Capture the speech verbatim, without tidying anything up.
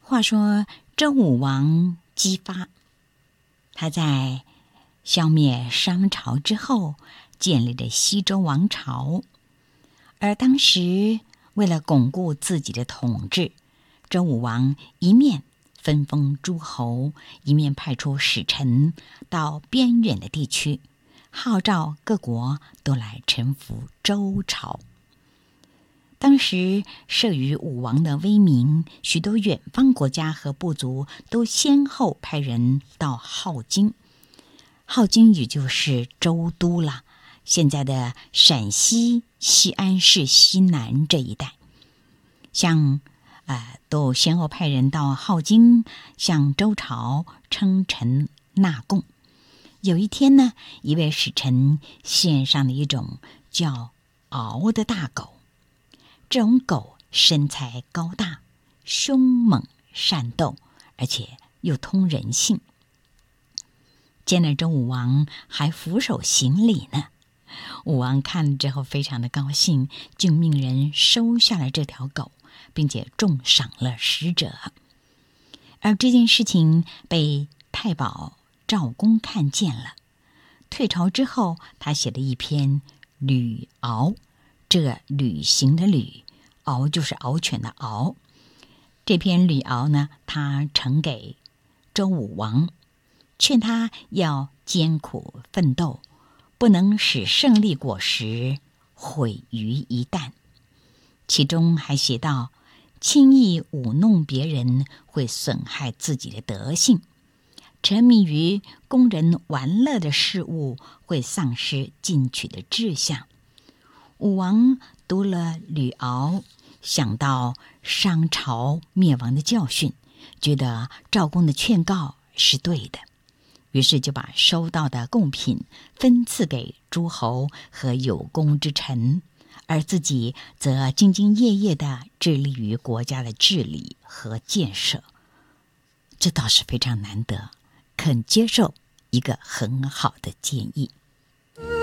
话说周武王姬发，他在消灭商朝之后，建立了西周王朝。而当时为了巩固自己的统治，周武王一面分封诸侯，一面派出使臣到边远的地区，号召各国都来臣服周朝。当时慑于武王的威名，许多远方国家和部族都先后派人到镐京。镐京也就是周都了，现在的陕西西安市西南这一带，像呃，都先后派人到镐京向周朝称臣纳贡。有一天呢，一位使臣献上了一种叫獒的大狗。这种狗身材高大，凶猛善斗，而且又通人性。见了周武王还俯首行礼呢。武王看了之后非常的高兴，就命人收下了这条狗，并且重赏了使者。而这件事情被太保赵公看见了。退朝之后，他写了一篇《旅敖》，这旅行的旅，敖就是獒犬的獒。这篇《旅敖》呢，他呈给周武王，劝他要艰苦奋斗，不能使胜利果实毁于一旦。其中还写道，轻易舞弄别人会损害自己的德性，沉迷于供人玩乐的事物会丧失进取的志向。武王读了《旅敖》，想到商朝灭亡的教训，觉得赵公的劝告是对的，于是就把收到的贡品分赐给诸侯和有功之臣，而自己则兢兢业业地致力于国家的治理和建设。这倒是非常难得，肯接受一个很好的建议。